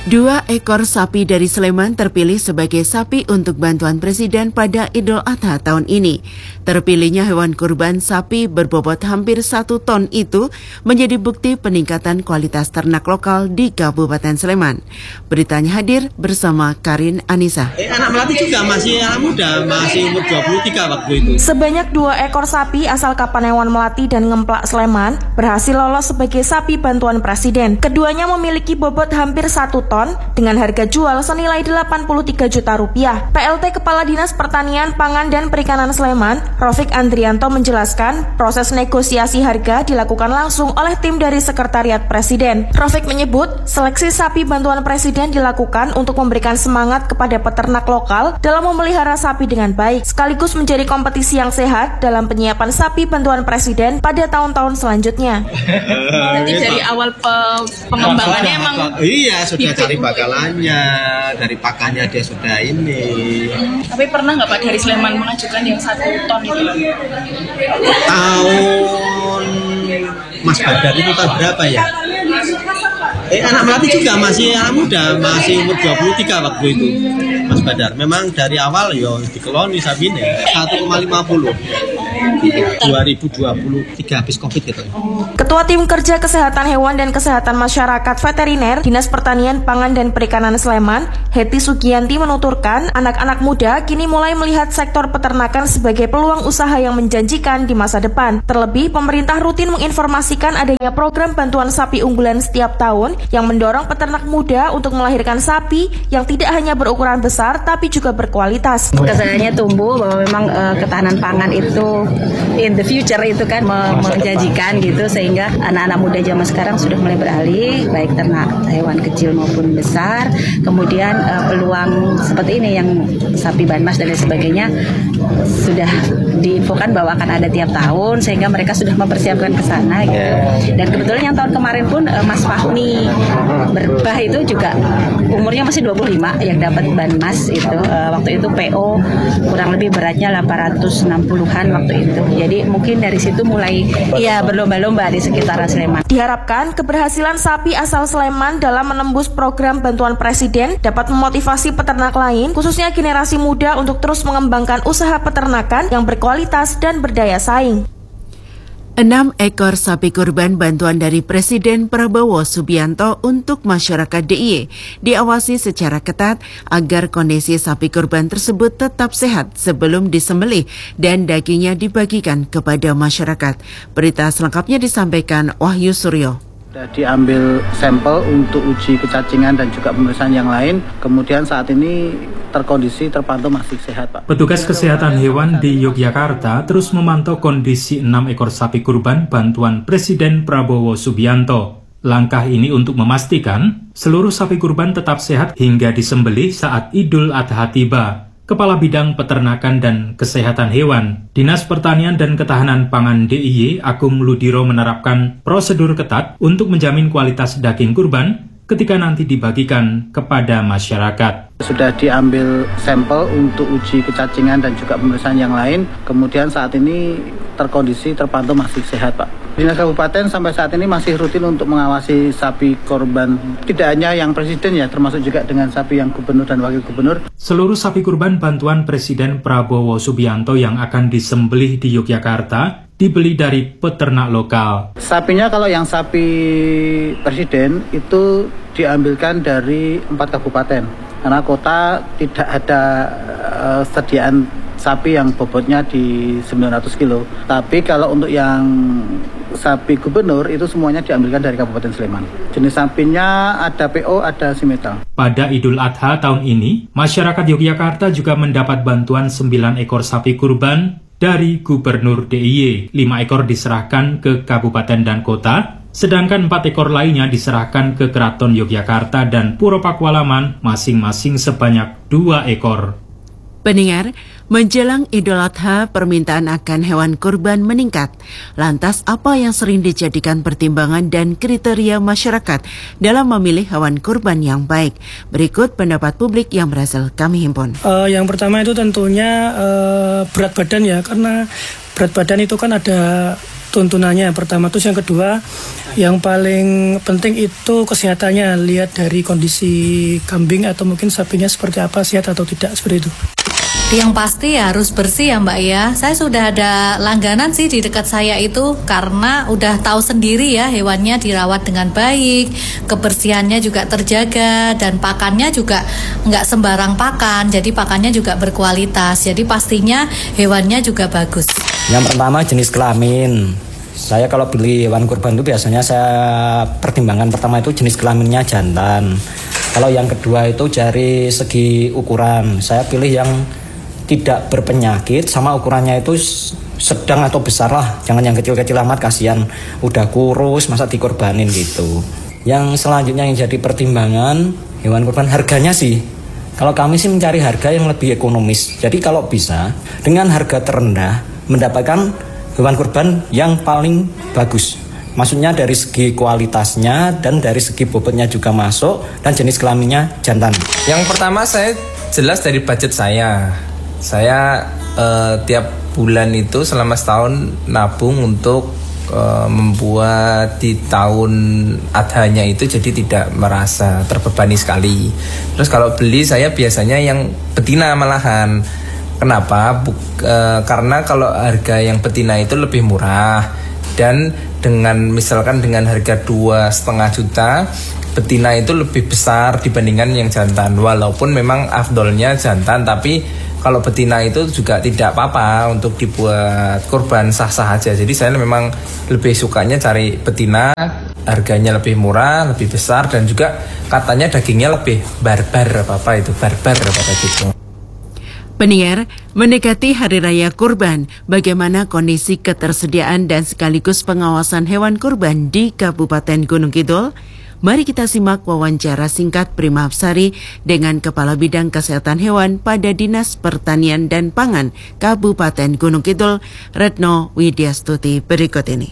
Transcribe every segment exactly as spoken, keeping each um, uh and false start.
Dua ekor sapi dari Sleman terpilih sebagai sapi untuk bantuan Presiden pada Idul Adha tahun ini. Terpilihnya hewan kurban sapi berbobot hampir satu ton itu menjadi bukti peningkatan kualitas ternak lokal di Kabupaten Sleman. Beritanya hadir bersama Karin Anissa. Eh, anak melati juga masih anak muda, masih umur dua puluh tiga waktu itu. Sebanyak dua ekor sapi asal Kapanewon Melati dan Ngemplak Sleman berhasil lolos sebagai sapi bantuan Presiden. Keduanya memiliki bobot hampir satu ton dengan harga jual senilai delapan puluh tiga juta rupiah. P L T Kepala Dinas Pertanian, Pangan, dan Perikanan Sleman, Rofik Andrianto menjelaskan proses negosiasi harga dilakukan langsung oleh tim dari Sekretariat Presiden. Rofik menyebut seleksi sapi bantuan Presiden dilakukan untuk memberikan semangat kepada peternak lokal dalam memelihara sapi dengan baik, sekaligus menjadi kompetisi yang sehat dalam penyiapan sapi bantuan Presiden pada tahun-tahun selanjutnya. Berarti dari awal pe- pengembangannya emang iya sudah cari bakalannya, dari pakannya dia sudah ini. Tapi pernah nggak Pak dari Sleman mengajukan yang satu ton itu? Tahun Mas Badar itu tahun berapa ya? Eh anak melati juga masih anak muda, masih umur dua puluh tiga waktu itu. Mas Badar, memang dari awal yo dikeloni sapinya satu koma lima puluh. dua ribu dua puluh tiga habis Covid gitu. Ketua Tim Kerja Kesehatan Hewan dan Kesehatan Masyarakat Veteriner Dinas Pertanian, Pangan, dan Perikanan Sleman, Heti Sugianti menuturkan, anak-anak muda kini mulai melihat sektor peternakan sebagai peluang usaha yang menjanjikan di masa depan. Terlebih, pemerintah rutin menginformasikan adanya program bantuan sapi unggulan setiap tahun yang mendorong peternak muda untuk melahirkan sapi yang tidak hanya berukuran besar tapi juga berkualitas. Kesadarannya tumbuh bahwa memang uh, ketahanan pangan itu in the future itu kan menjanjikan gitu, sehingga anak-anak muda zaman sekarang sudah mulai beralih baik ternak hewan kecil maupun besar. Kemudian uh, peluang seperti ini yang sapi banmas dan lain sebagainya sudah diinfokan bahwa akan ada tiap tahun, sehingga mereka sudah mempersiapkan ke sana gitu. Dan kebetulan yang tahun kemarin pun uh, Mas Fahmi Berbah itu juga umurnya masih dua puluh lima yang dapat banmas itu. Uh, waktu itu P O kurang lebih beratnya delapan ratus enam puluhan waktu itu. Jadi mungkin dari situ mulai ya berlomba-lomba di sekitar Sleman. Diharapkan keberhasilan sapi asal Sleman dalam menembus program bantuan Presiden dapat memotivasi peternak lain, khususnya generasi muda, untuk terus mengembangkan usaha peternakan yang berkualitas dan berdaya saing. Enam ekor sapi kurban bantuan dari Presiden Prabowo Subianto untuk masyarakat D I Y diawasi secara ketat agar kondisi sapi kurban tersebut tetap sehat sebelum disembelih dan dagingnya dibagikan kepada masyarakat. Berita selengkapnya disampaikan Wahyu Suryo. Sudah diambil sampel untuk uji kecacingan dan juga pemeriksaan yang lain. Kemudian saat ini terkondisi terpantau masih sehat, Pak. Petugas kesehatan hewan di Yogyakarta terus memantau kondisi enam ekor sapi kurban bantuan Presiden Prabowo Subianto. Langkah ini untuk memastikan seluruh sapi kurban tetap sehat hingga disembelih saat Idul Adha tiba. Kepala Bidang Peternakan dan Kesehatan Hewan, Dinas Pertanian dan Ketahanan Pangan D I Y, Agung Ludiro menerapkan prosedur ketat untuk menjamin kualitas daging kurban ketika nanti dibagikan kepada masyarakat. Sudah diambil sampel untuk uji kecacingan dan juga pemeriksaan yang lain. Kemudian saat ini terkondisi terpantau masih sehat, Pak. Dinas Kabupaten sampai saat ini masih rutin untuk mengawasi sapi korban, tidak hanya yang Presiden ya, termasuk juga dengan sapi yang Gubernur dan Wakil Gubernur. Seluruh sapi kurban bantuan Presiden Prabowo Subianto yang akan disembelih di Yogyakarta dibeli dari peternak lokal. Sapinya kalau yang sapi Presiden itu diambilkan dari empat kabupaten, karena kota tidak ada uh, sediaan sapi yang bobotnya di sembilan ratus kilo. Tapi kalau untuk yang sapi gubernur itu semuanya diambilkan dari Kabupaten Sleman. Jenis sapinya ada P O, ada simetal. Pada Idul Adha tahun ini, masyarakat Yogyakarta juga mendapat bantuan sembilan ekor sapi kurban dari Gubernur D I Y. lima ekor diserahkan ke kabupaten dan kota, sedangkan empat ekor lainnya diserahkan ke Keraton Yogyakarta dan Puro Pakualaman masing-masing sebanyak dua ekor. Pendengar, menjelang Idul Adha, permintaan akan hewan kurban meningkat. Lantas, apa yang sering dijadikan pertimbangan dan kriteria masyarakat dalam memilih hewan kurban yang baik? Berikut pendapat publik yang berhasil kami himpun. Uh, yang pertama itu tentunya uh, berat badan ya, karena berat badan itu kan ada tuntunannya. Pertama, terus yang kedua, yang paling penting itu kesehatannya. Lihat dari kondisi kambing atau mungkin sapinya seperti apa, sehat atau tidak, seperti itu. Yang pasti harus bersih ya Mbak ya. Saya sudah ada langganan sih di dekat saya itu, karena udah tahu sendiri ya, hewannya dirawat dengan baik, kebersihannya juga terjaga, dan pakannya juga nggak sembarang pakan, jadi pakannya juga berkualitas, jadi pastinya hewannya juga bagus. Yang pertama jenis kelamin. Saya kalau beli hewan kurban itu biasanya saya pertimbangkan pertama itu jenis kelaminnya jantan. Kalau yang kedua itu dari segi ukuran, saya pilih yang tidak berpenyakit, sama ukurannya itu sedang atau besar lah, jangan yang kecil-kecil amat, kasihan udah kurus masa dikorbanin gitu. Yang selanjutnya yang jadi pertimbangan hewan kurban, harganya sih, kalau kami sih mencari harga yang lebih ekonomis. Jadi kalau bisa dengan harga terendah mendapatkan hewan kurban yang paling bagus, maksudnya dari segi kualitasnya dan dari segi bobotnya juga masuk, dan jenis kelaminnya jantan. Yang pertama saya jelas dari budget saya. Saya eh, tiap bulan itu selama setahun nabung untuk eh, membuat di tahun adhanya itu jadi tidak merasa terbebani sekali. Terus kalau beli saya biasanya yang betina malahan. Kenapa? Buk, eh, karena kalau harga yang betina itu lebih murah, dan dengan misalkan dengan harga dua setengah juta, betina itu lebih besar dibandingkan yang jantan. Walaupun memang afdolnya jantan, tapi kalau betina itu juga tidak apa-apa untuk dibuat kurban, sah-sah aja. Jadi saya memang lebih sukanya cari betina, harganya lebih murah, lebih besar, dan juga katanya dagingnya lebih barbar, apa-apa itu barbar apa gitu. Pendengar, mendekati Hari Raya Kurban, bagaimana kondisi ketersediaan dan sekaligus pengawasan hewan kurban di Kabupaten Gunung Kidul? Mari kita simak wawancara singkat Prima Hapsari dengan Kepala Bidang Kesehatan Hewan pada Dinas Pertanian dan Pangan Kabupaten Gunung Kidul, Retno Widyastuti, berikut ini.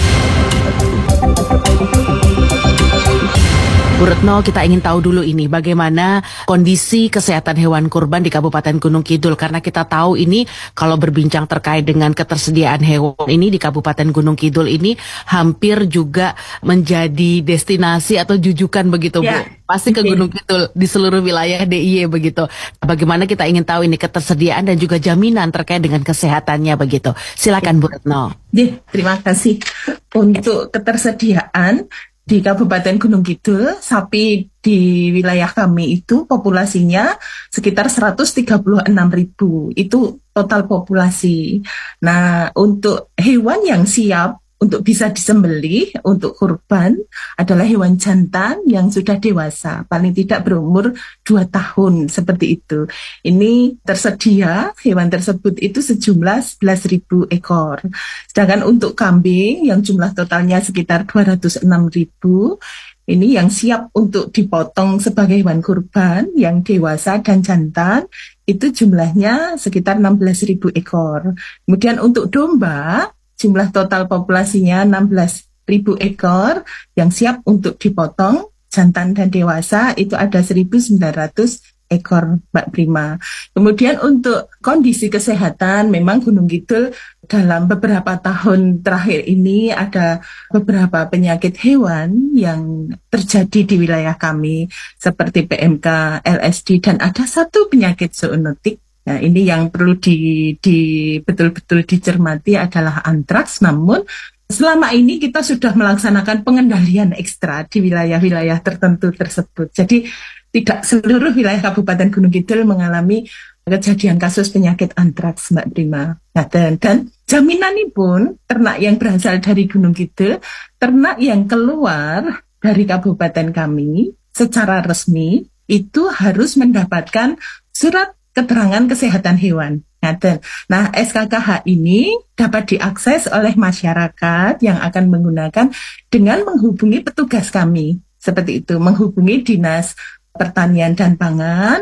Bu Retno, kita ingin tahu dulu ini bagaimana kondisi kesehatan hewan kurban di Kabupaten Gunung Kidul, karena kita tahu ini kalau berbincang terkait dengan ketersediaan hewan ini di Kabupaten Gunung Kidul ini hampir juga menjadi destinasi atau jujukan begitu ya, Bu. Pasti ke Gunung Kidul di seluruh wilayah D I Y begitu. Bagaimana kita ingin tahu ini ketersediaan dan juga jaminan terkait dengan kesehatannya begitu. Silakan Bu Retno. Ya, terima kasih. Untuk ketersediaan di Kabupaten Gunung Kidul, sapi di wilayah kami itu populasinya sekitar seratus tiga puluh enam ribu. Itu total populasi. Nah, untuk hewan yang siap untuk bisa disembelih untuk kurban adalah hewan jantan yang sudah dewasa, paling tidak berumur dua tahun, seperti itu. Ini tersedia hewan tersebut itu sejumlah sebelas ribu ekor. Sedangkan untuk kambing yang jumlah totalnya sekitar dua ratus enam ribu, ini yang siap untuk dipotong sebagai hewan kurban yang dewasa dan jantan itu jumlahnya sekitar enam belas ribu ekor. Kemudian untuk domba, jumlah total populasinya enam belas ribu ekor yang siap untuk dipotong, jantan dan dewasa itu ada seribu sembilan ratus ekor, Mbak Prima. Kemudian untuk kondisi kesehatan, memang Gunung Kidul dalam beberapa tahun terakhir ini ada beberapa penyakit hewan yang terjadi di wilayah kami, seperti P M K, L S D, dan ada satu penyakit zoonotik. Nah, ini yang perlu di, di betul-betul dicermati adalah antraks. Namun selama ini kita sudah melaksanakan pengendalian ekstra di wilayah-wilayah tertentu tersebut. Jadi tidak seluruh wilayah Kabupaten Gunung Kidul mengalami kejadian kasus penyakit antraks, Mbak Prima. Nah, dan, dan jaminan ini pun ternak yang berasal dari Gunung Kidul, ternak yang keluar dari kabupaten kami secara resmi itu harus mendapatkan surat keterangan kesehatan hewan. Nah, S K K H ini dapat diakses oleh masyarakat yang akan menggunakan dengan menghubungi petugas kami. Seperti itu, menghubungi Dinas Pertanian dan Pangan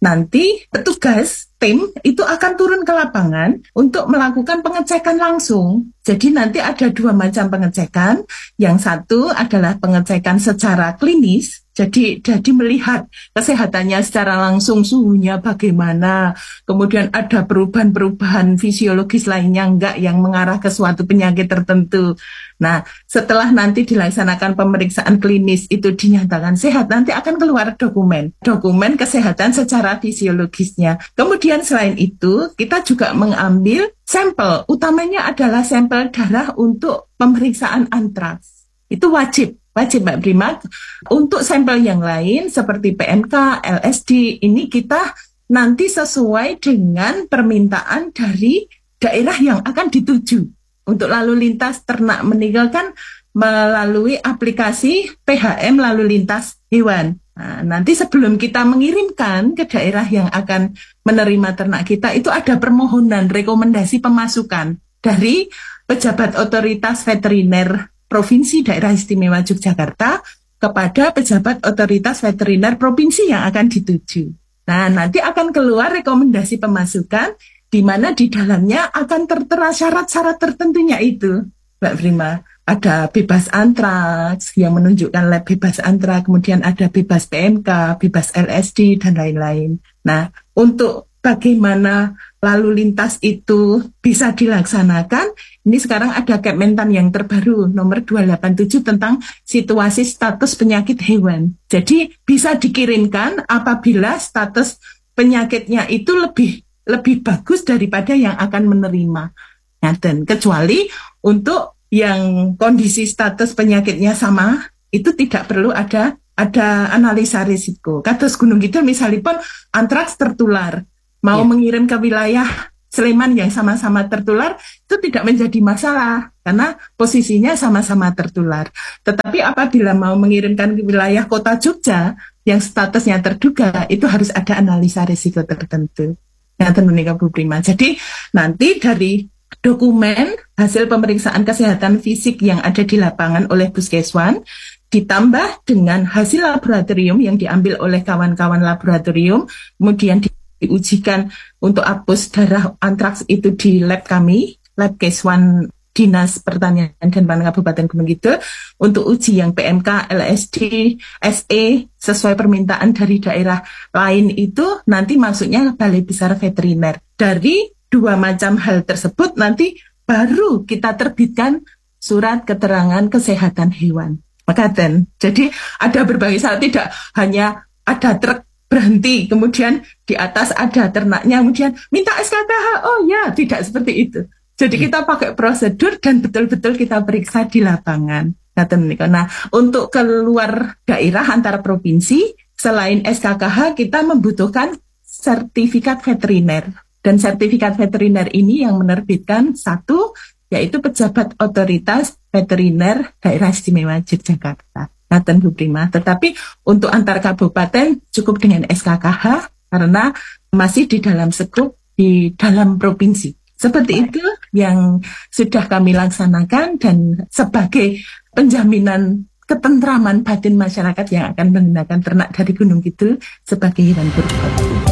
nanti petugas tim itu akan turun ke lapangan untuk melakukan pengecekan langsung. Jadi nanti ada dua macam pengecekan. Yang satu adalah pengecekan secara klinis. Jadi, jadi melihat kesehatannya secara langsung, suhunya bagaimana, kemudian ada perubahan-perubahan fisiologis lainnya enggak yang mengarah ke suatu penyakit tertentu. Nah, setelah nanti dilaksanakan pemeriksaan klinis itu dinyatakan sehat, nanti akan keluar dokumen, dokumen kesehatan secara fisiologisnya. Kemudian selain itu, kita juga mengambil sampel, utamanya adalah sampel darah untuk pemeriksaan antraks. Itu wajib. Wajib Mbak Prima. Untuk sampel yang lain seperti P M K, L S D, ini kita nanti sesuai dengan permintaan dari daerah yang akan dituju. Untuk lalu lintas ternak meninggalkan melalui aplikasi P H M lalu lintas hewan. Nah, nanti sebelum kita mengirimkan ke daerah yang akan menerima ternak kita, itu ada permohonan rekomendasi pemasukan dari pejabat otoritas veteriner Provinsi Daerah Istimewa Yogyakarta kepada pejabat otoritas veteriner provinsi yang akan dituju. Nah, nanti akan keluar rekomendasi pemasukan di mana di dalamnya akan tertera syarat-syarat tertentunya itu, Mbak Prima. Ada bebas antraks yang menunjukkan lab bebas antraks, kemudian ada bebas P M K, bebas L S D, dan lain-lain. Nah, untuk bagaimana lalu lintas itu bisa dilaksanakan, ini sekarang ada Kementan yang terbaru, nomor dua delapan tujuh tentang situasi status penyakit hewan. Jadi bisa dikirimkan apabila status penyakitnya itu lebih lebih bagus daripada yang akan menerima. Nah, dan kecuali untuk yang kondisi status penyakitnya sama, itu tidak perlu ada ada analisa risiko. Kados Gunung Kidul misalipun antraks tertular, mau ya. mengirim ke wilayah Sleman yang sama-sama tertular, itu tidak menjadi masalah, karena posisinya sama-sama tertular. Tetapi apabila mau mengirimkan ke wilayah kota Jogja, yang statusnya terduga, itu harus ada analisa risiko tertentu. Nah, tentunya Bu Prima. Jadi, nanti dari dokumen hasil pemeriksaan kesehatan fisik yang ada di lapangan oleh Puskeswan, ditambah dengan hasil laboratorium yang diambil oleh kawan-kawan laboratorium, kemudian di diujikan untuk apus darah antraks itu di lab kami, lab Keswan Dinas Pertanian dan Pangan Kabupaten Gunung Kidul, untuk uji yang P M K, L S D, S E sesuai permintaan dari daerah lain itu nanti masuknya Balai Besar Veteriner. Dari dua macam hal tersebut nanti baru kita terbitkan surat keterangan kesehatan hewan. Makaten. Jadi ada berbagai syarat, tidak hanya ada truk berhenti, kemudian di atas ada ternaknya, kemudian minta S K K H. Oh ya, tidak seperti itu. Jadi kita pakai prosedur dan betul-betul kita periksa di lapangan. Nah, untuk keluar daerah antar provinsi, selain S K K H, kita membutuhkan sertifikat veteriner. Dan sertifikat veteriner ini yang menerbitkan satu, yaitu pejabat otoritas veteriner Daerah Istimewa Yogyakarta. Bu Prima. Tetapi untuk antar kabupaten cukup dengan S K K H karena masih di dalam skup di dalam provinsi. Seperti itu yang sudah kami laksanakan dan sebagai penjaminan ketentraman batin masyarakat yang akan menggunakan ternak dari Gunung Kidul sebagai hewan kurban.